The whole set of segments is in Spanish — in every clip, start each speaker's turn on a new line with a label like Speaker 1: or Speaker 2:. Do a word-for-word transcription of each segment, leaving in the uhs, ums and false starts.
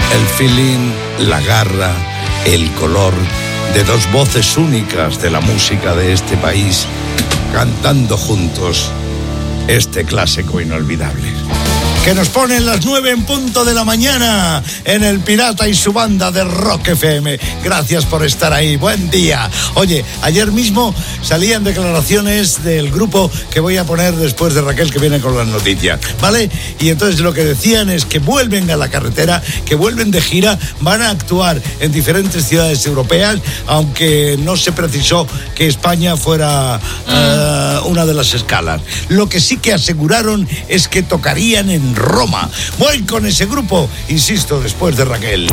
Speaker 1: El feeling, la garra, el color de dos voces únicas de la música de este país, cantando juntos este clásico inolvidable. Que nos ponen las nueve en punto de la mañana en El Pirata y su banda de Rock F M. Gracias por estar ahí, buen día. Oye, ayer mismo salían declaraciones del grupo que voy a poner después de Raquel, que viene con las noticias, ¿vale? Y entonces lo que decían es que vuelven a la carretera, que vuelven de gira, van a actuar en diferentes ciudades europeas, aunque no se precisó que España fuera uh, una de las escalas. Lo que sí que aseguraron es que tocarían en Roma. Voy con ese grupo, insisto, después de Raquel.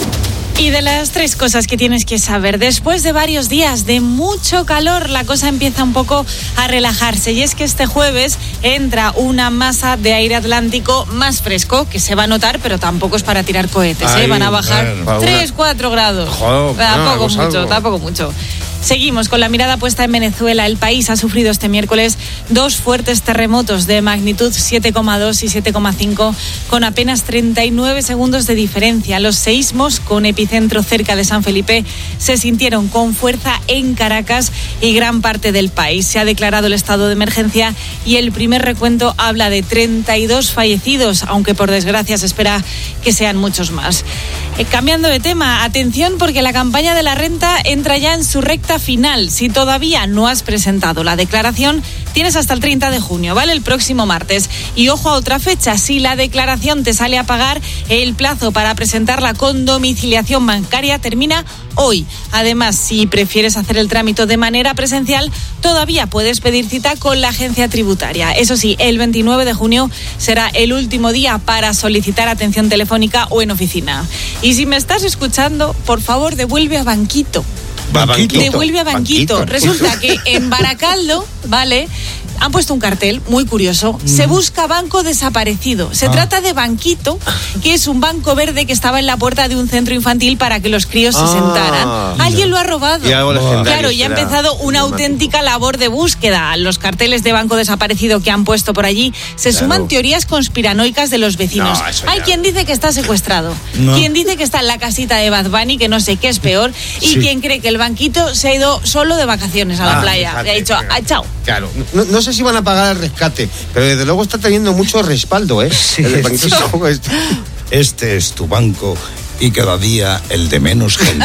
Speaker 2: Y de las tres cosas que tienes que saber, después de varios días de mucho calor, la cosa empieza un poco a relajarse. Y es que este jueves entra una masa de aire atlántico más fresco, que se va a notar, pero tampoco es para tirar cohetes, Ay, ¿eh? Van a bajar bueno, tres, cuatro grados.
Speaker 3: Joder,
Speaker 2: tampoco
Speaker 3: no,
Speaker 2: mucho,
Speaker 3: algo.
Speaker 2: tampoco mucho. Seguimos con la mirada puesta en Venezuela. El país ha sufrido este miércoles dos fuertes terremotos de magnitud siete coma dos y siete coma cinco con apenas treinta y nueve segundos de diferencia. Los seísmos, con epicentro cerca de San Felipe, se sintieron con fuerza en Caracas y gran parte del país. Se ha declarado el estado de emergencia y el primer recuento habla de treinta y dos fallecidos, aunque por desgracia se espera que sean muchos más. Eh, cambiando de tema, atención porque la campaña de la renta entra ya en su recta final. Si todavía no has presentado la declaración, tienes hasta el treinta de junio, ¿vale? El próximo martes. Y ojo a otra fecha, si la declaración te sale a pagar, el plazo para presentarla con domiciliación bancaria termina hoy. Además, si prefieres hacer el trámite de manera presencial, todavía puedes pedir cita con la agencia tributaria. Eso sí, el veintinueve de junio será el último día para solicitar atención telefónica o en oficina. Y si me estás escuchando, por favor, devuelve a Banquito.
Speaker 1: Banquito.
Speaker 2: Devuelve a Banquito.
Speaker 3: Banquito.
Speaker 2: Resulta que en Baracaldo, ¿vale?, han puesto un cartel muy curioso. Mm. Se busca banco desaparecido. Se ah. trata de Banquito, que es un banco verde que estaba en la puerta de un centro infantil para que los críos
Speaker 3: ah.
Speaker 2: se sentaran. Alguien lo ha robado.
Speaker 3: Y algo legendario,
Speaker 2: claro, y ha empezado una auténtica labor de búsqueda. Los carteles de banco desaparecido que han puesto por allí se claro. suman teorías conspiranoicas de los vecinos. No, Hay quien dice que está secuestrado, no. quien dice que está en la casita de Bad Bunny, que no sé qué es peor, y sí. quien cree que el Banquito se ha ido solo de vacaciones a la ah, playa. Fíjate, le ha dicho, ah, chao.
Speaker 3: Claro, no, no sé si van a pagar el rescate, pero desde luego está teniendo mucho respaldo, ¿eh?
Speaker 1: Sí,
Speaker 3: el Banquito tampoco es...
Speaker 1: Este es tu banco y cada día el de menos gente.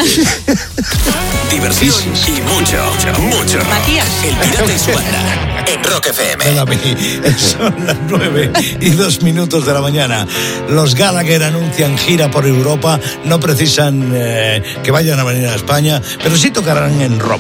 Speaker 4: Diversión y mucho, mucho rock.
Speaker 2: Matías.
Speaker 4: El Pirata y su banda en Rock F M.
Speaker 1: Son las nueve y dos minutos de la mañana. Los Gallagher anuncian gira por Europa. No precisan eh, que vayan a venir a España, pero sí tocarán en Roma.